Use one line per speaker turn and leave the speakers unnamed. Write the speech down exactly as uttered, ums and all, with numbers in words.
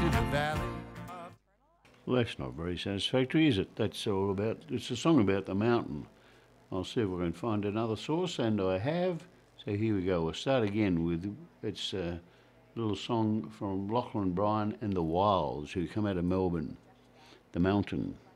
to the valley.
Well, that's not very satisfactory, is it? That's all about, it's a song about the mountain. I'll see if I can find another source, and I have. So here we go. We'll start again with, it's a little song from Lachlan Bryan and the Wilds, who come out of Melbourne, The Mountain.